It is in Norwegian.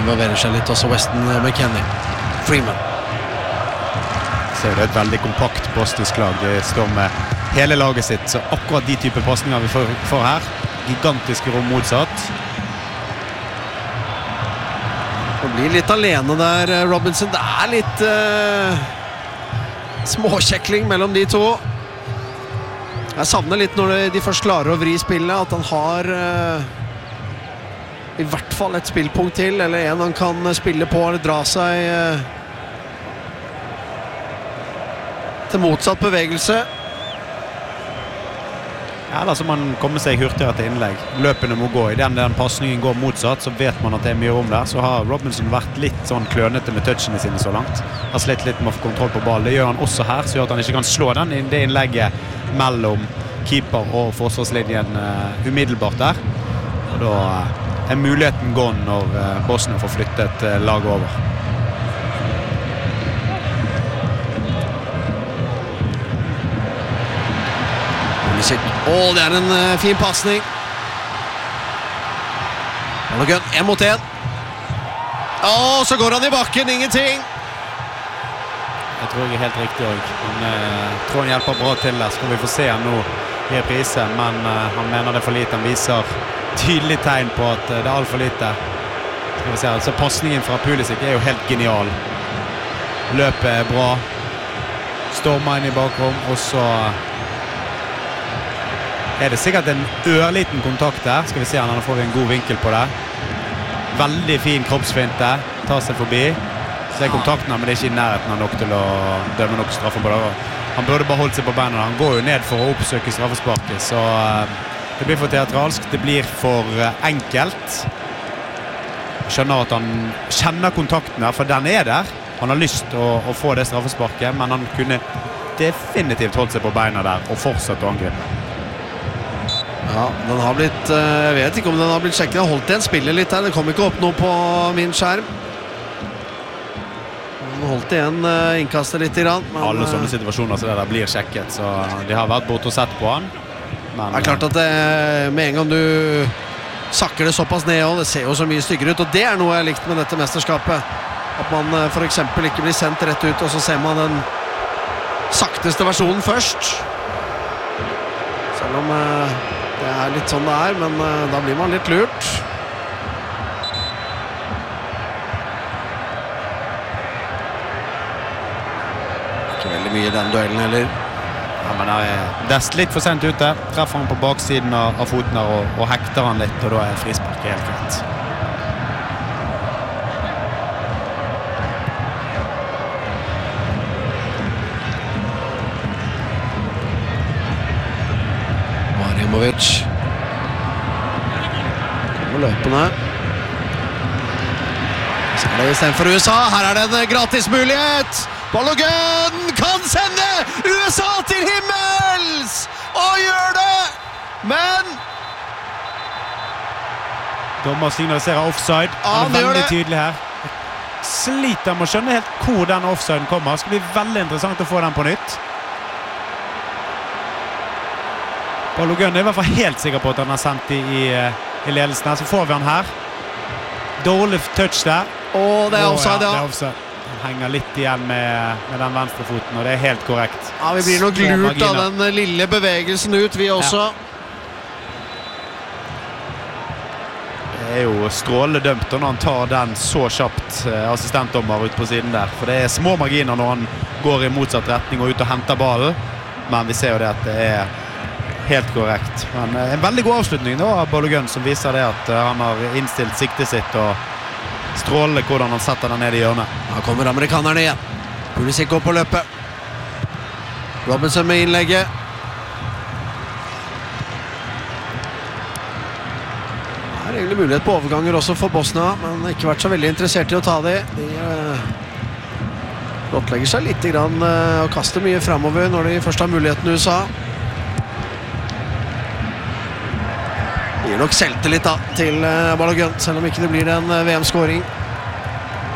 involverer seg litt også Weston McKennie. Freeman. Så det et veldig kompakt bosnisk lag. De står med hele laget sitt, så akkurat de type passninger vi får her, gigantiske rom motsatt. Og blir litt alene der, Robinson. Det litt småkjekling mellom de to. Jeg savner litt når de først klarer å vri spillet, at han har i hvert fall et spillpunkt til, eller en han kan spille på eller dra seg til motsatt bevegelse. Ja, eller så man kommer seg hurtigere til innlegg. Løpene må gå. I den passningen går motsatt, så vet man at det mye rom der. Så har Robinson vært litt sånn klønete med touchene sine så langt. Har slitt litt med å få kontroll på ball. Det gjør han også her, så gjør at han ikke kan slå det innlegget mellom keeper og forsvarslinjen umiddelbart der. Og da muligheten gone når Bosnia får flyttet laget over. Det en fin passning. Balogun, 1 mot 1. Så går han i bakken, ingenting. Jeg tror jeg helt riktig også. Jeg tror han hjelper bra til der. Skal vi få se han nå i reprise, men han mener det for lite. Han viser tydelig tegn på at det alt for lite. Skal vi se, altså passningen fra Pulisic jo helt genial. Løpet bra. Stormer inn i bakrom, og så det sikkert en ørliten kontakt der. Skal vi se, han får en god vinkel på det. Veldig fin kroppsfinte. Tar seg forbi. Så kontakten, men det ikke i nærheten av nok til å dømme nok straffe på det. Han burde bare holdt seg på beina. Han går jo ned for å oppsøke straffesparket, så det blir for teatralsk. Det blir for enkelt. Skjønner at han kjenner kontakten her, for den der. Han har lyst til å få det straffesparket, men han kunne definitivt holdt seg på beina der og fortsatt å angripe. Ja, den har blitt, jeg vet ikke om den har blitt sjekket. Jeg har holdt igjen spillet litt her. Det kom ikke opp noe på min skjerm. Den holdt igjen innkastet litt grann, men alle sånne situasjoner så det der blir sjekket, så de har vært bort og sett på han. Men det klart at med en gang du sakker det såpass ned, og det ser jo så mye styggere ut, og det noe jeg likte med dette mesterskapet. At man for eksempel ikke blir sendt rett ut, og så ser man den sakteste versjonen først. Selv om det litt sånn det men da blir man litt lurt. Ikke veldig mye i den duellen heller. Ja, men Dest litt for sent ute. Treffer han på baksiden av foten og hekter han litt, og da frisparket helt greit. Marimovic kommer løpende. Så det i stedet for USA. Her det en gratis mulighet. Balogun kan sende USA til himmels og gjør det, men dommer signaliserer offside. Han veldig tydelig her. Sliter med å skjønne helt hvor den offsiden kommer. Det skal bli veldig interessant å få den på nytt. Balogun i hvert fall helt sikker på at han har sendt i ledelsen her, så får vi han her. Dårlig touch der. Det offside, ja. Det offside. Han henger litt igjen med den venstre foten, og det helt korrekt. Ja, vi blir nok lurt av den lille bevegelsen ut, vi også. Ja. Det jo strålende dømt når han tar den så kjapt, assistentdommer ut på siden der. For det små marginer når han går i motsatt retning og ut og henter ballen, men vi ser jo det at det helt korrekt. Men en veldig god avslutning da av Balogun, som viser det at han har innstilt siktet sitt og strålende hvordan han setter den ned i hjørnet. Da kommer amerikanerne igjen. Pulisic går på løpet. Robinson med innlegget. Det egentlig mulighet på overganger også for Bosnia, men ikke vært så veldig interessert i å ta det. De blottlegger seg litt grann og kaster mye fremover når de først har muligheten i USA. Gir nok selvtillit da til Balogun, selv om ikke det blir en VM-skåring.